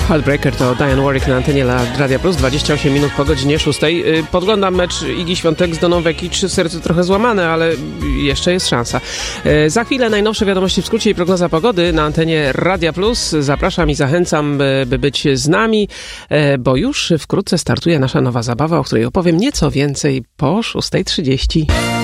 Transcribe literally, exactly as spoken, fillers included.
Heartbreaker to Diane Warwick na antenie Radia Plus, dwadzieścia osiem minut po godzinie szóstej. Podglądam mecz Igi Świątek z Doną Vekic, serce trochę złamane, ale jeszcze jest szansa. Za chwilę najnowsze wiadomości w skrócie i prognoza pogody na antenie Radia Plus. Zapraszam i zachęcam, by być z nami, bo już wkrótce startuje nasza nowa zabawa, o której opowiem nieco więcej po szósta trzydzieści.